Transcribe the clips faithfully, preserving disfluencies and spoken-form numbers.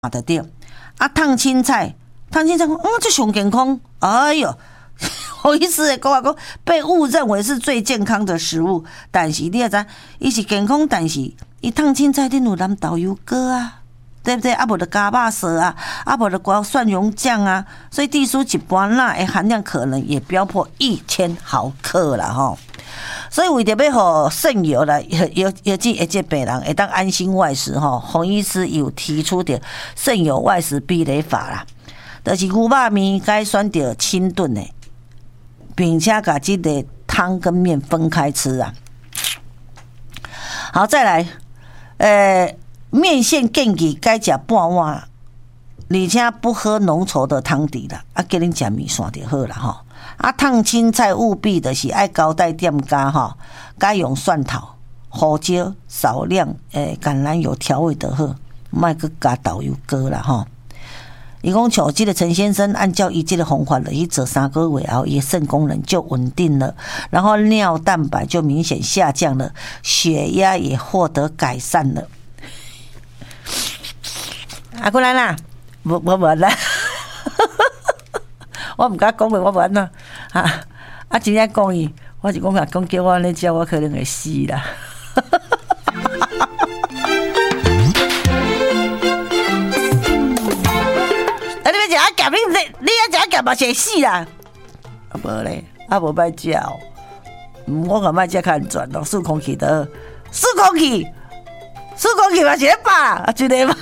的对。啊，烫青菜，烫青菜，嗯，这上健康。哎呦，我意思讲啊，讲被误认为是最健康的食物，但是你也知，伊是健康，但是伊烫青菜顶有淋豆油膏啊。对不对？啊，无就加肉色啊，啊，无就加蒜蓉酱啊，所以地书一般钠的含量可能也飙破一千毫克了吼。所以为着要互肾友啦，尤尤其一些病人会当安心外食吼，洪医师有提出的肾友外食比例法啦，就是牛肉面该选择清炖的，并且把这个汤跟面分开吃啊。好，再来，呃。面线建议该食半碗，而且不喝浓稠的汤底啦。啊，叫恁食面线就好啦吼。啊，烫青菜务必的是爱交代店家吼，该用蒜头、胡椒、少量诶橄榄油调味就好，莫去加豆油膏啦吼。伊讲像这个陈先生，按照伊这个方法来去做三个月后，伊肾功能就稳定了，然后尿蛋白就明显下降了，血压也获得改善了。啊，过来啦！无无无啦，我唔敢讲话，我无啦啊！啊，真正讲伊，我是讲啊，讲叫我安尼食，我可能会死啦。啊，你要食阿咸，你你要食阿咸嘛，是会死啦。啊，无咧，啊无歹食哦。我讲歹食较安全咯，数空气的，数空气。数空气嘛是咧饱啊，真诶嘛。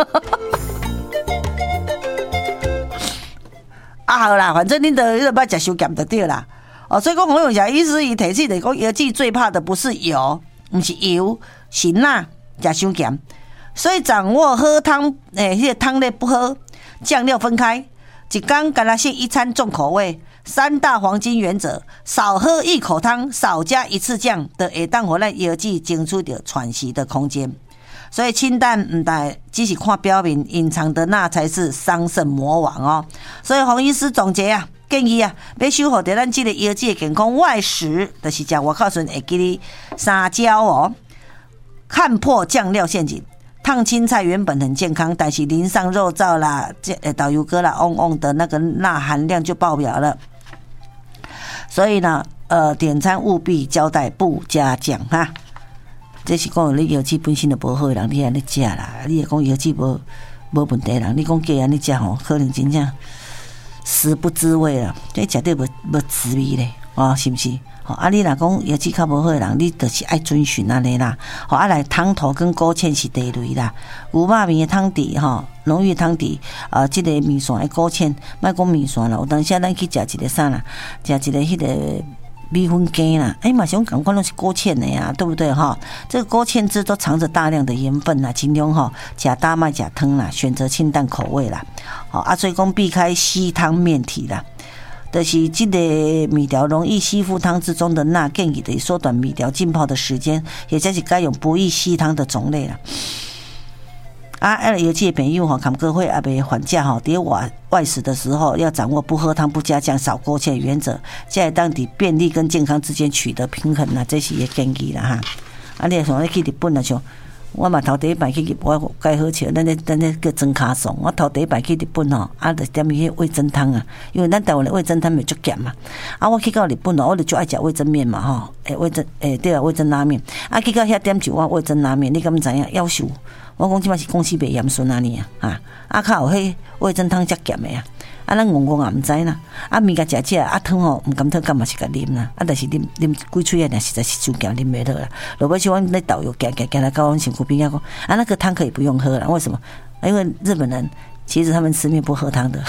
啊好啦，反正恁都你莫食伤咸就对啦。哦，所以讲洪永祥医师伊提醒的讲，药剂最怕的不是油，不是油，是钠，食伤咸。所以掌握喝汤，诶、欸，迄、那个汤类不喝，酱料分开，一缸干拉性一餐重口味。三大黄金原则：少喝一口汤，少加一次酱的，会当互咱药剂争取到喘息的空间。所以清淡唔但只是看标明，隐藏的钠才是伤肾魔王哦。所以洪医师总结啊，建议啊，要守护着咱这个药剂的健康外食，就是食外口时会记你三焦哦，看破酱料陷阱。烫青菜原本很健康，但是淋上肉燥啦、导油膏啦、嗡嗡的那个钠含量就爆表了。所以呢，呃，点餐务必交代不加酱哈。这是讲你药剂本身就无好的人，你安尼食啦。你讲药剂无无问题的人，你讲加安尼食吼，可能真正食不知味啦，这绝对无无滋味咧，哦，是不是？好，啊，你若讲药剂较无好的人，你就是爱遵循安尼啦。好，啊来汤头跟勾芡是第类啦，牛肉面的汤底吼，浓郁汤底，啊、呃，这个面线的勾芡，莫讲面线啦，有当时咱去食一个啥啦，食一个迄个。米粉羹啦，哎，马上赶快拢是勾芡的呀，对不对哈？这个勾芡汁都藏着大量的盐分啦，尽量哈加大麦加汤啦，选择清淡口味啦。好啊，所以讲避开稀汤面体啦，就是这个米条容易吸附汤汁中的钠，建议的缩短米条浸泡的时间，也就是该用不易吸汤的种类啦。啊，啊，尤其朋友吼，坎各会啊，别缓价吼，伫外外食的时候要掌握不喝汤、不加酱、少勾芡原则，在当地便利跟健康之间取得平衡啦，这是也建议啦哈。啊，你像你去日本啊，像我嘛头第一摆去日本，我介好笑，咱咧咱咧叫蒸卡送。我头第一摆去日本吼，啊，就点伊迄味噌汤啊，因为咱台湾的味噌汤袂足咸嘛。啊，我去到日本哦，我就就爱食味噌面嘛吼，诶，味噌诶，对啊，味噌拉面。啊，去到遐点一碗味噌拉面，你敢知影？夭寿！我讲即摆是公司袂盐顺安尼啊，啊，啊较有迄味噌汤遮咸的啊，啊咱戆戆也毋知啦，啊面甲食食啊汤吼毋甘汤干嘛是甲啉啦，啊但是啉啉几喙啊，实在是伤咸啉袂落啦。落尾是阮咧导游行行行来到阮身躯边仔讲，啊那个汤可以不用喝了，为什么？因为日本人其实他们吃面不喝汤的。啊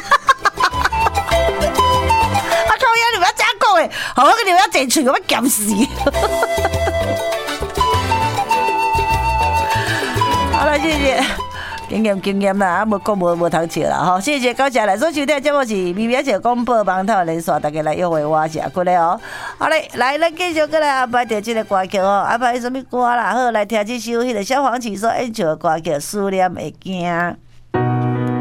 靠呀！你不要这样讲诶，好我跟你们要整嘴，我要咸死。好了，谢谢，经验经验啦，啊，无讲无无通笑啦吼，谢谢高谢来所收听的节目是微微姐广播网头连线，大家来约会我下过来哦。好嘞，来咱继续过来安排着这个歌曲哦，安排什么歌啦？好，来听这首迄个小黄曲所演唱的歌曲《思念的镜》。